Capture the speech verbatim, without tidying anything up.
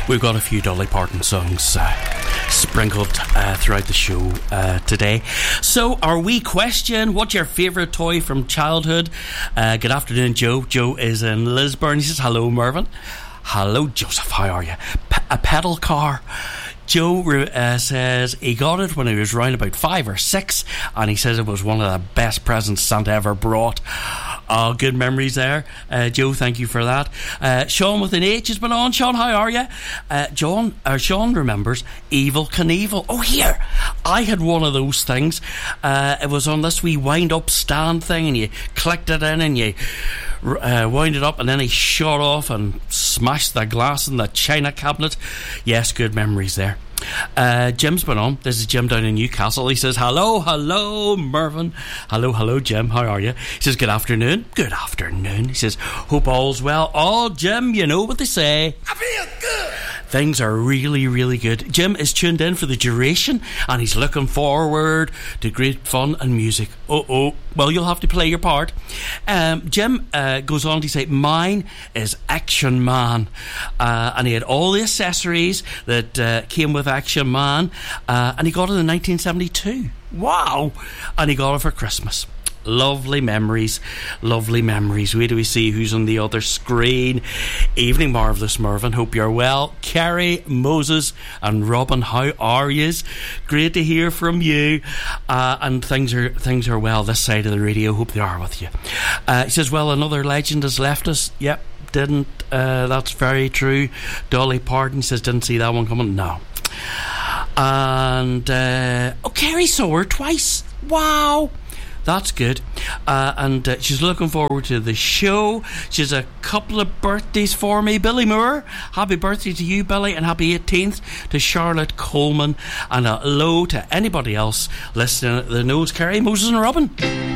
We've got a few Dolly Parton songs uh, sprinkled uh, throughout the show uh, today. So, our wee question, what's your favourite toy from childhood? Uh, good afternoon, Joe. Joe is in Lisburn. He says, hello, Mervyn. Hello, Joseph. How are you? P- a pedal car. Joe uh, says he got it when he was around about five or six, and he says it was one of the best presents Santa ever brought. Oh, good memories there. Uh, Joe, thank you for that. Uh, Sean with an H has been on. Sean, how are you? Uh, John, or Sean remembers Evel Knievel. Oh, here. I had one of those things. Uh, it was on this wee wind-up stand thing, and you clicked it in, and you uh, wound it up, and then he shot off and smashed the glass in the china cabinet. Yes, good memories there. Uh, Jim's been on. This is Jim down in Newcastle. He says, hello, hello, Mervyn. Hello, hello, Jim. How are you? He says, good afternoon. Good afternoon. He says, hope all's well. Oh, Jim, you know what they say. I feel good. Things are really, really good. Jim is tuned in for the duration, and he's looking forward to great fun and music. Oh-oh. Well, you'll have to play your part. Um, Jim uh, goes on to say, mine is Action Man. Uh, and he had all the accessories that uh, came with Action Man. Uh, and he got it in nineteen seventy-two. Wow. And he got it for Christmas. Lovely memories, lovely memories. Wait till we see who's on the other screen. Evening, Marvellous Mervyn. Hope you're well. Kerry, Moses and Robin, how are yous? Great to hear from you. Uh, and things are things are well this side of the radio. Hope they are with you. Uh, he says, well, another legend has left us. Yep, didn't. Uh, that's very true. Dolly Parton says, didn't see that one coming. No. And, uh, oh, Kerry saw her twice. Wow. That's good. Uh, and uh, she's looking forward to the show. She has a couple of birthdays for me. Billy Moore, happy birthday to you, Billy, and happy eighteenth to Charlotte Coleman. And a hello to anybody else listening at the nose. Kerry, Moses and Robin.